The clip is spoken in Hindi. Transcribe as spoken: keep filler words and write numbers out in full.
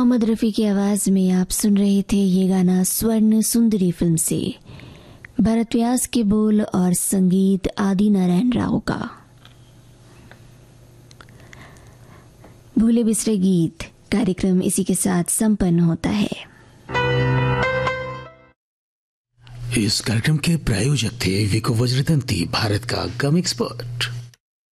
मोहम्मद रफ़ी की आवाज़ में आप सुन रहे थे ये गाना स्वर्ण सुंदरी फिल्म से। भरत व्यास के बोल और संगीत आदि नारायण राव का। भूले बिसरे गीत कार्यक्रम इसी के साथ संपन्न होता है। इस कार्यक्रम के प्रायोजक थे विको वज्रदंती, भारत का गम एक्सपर्ट।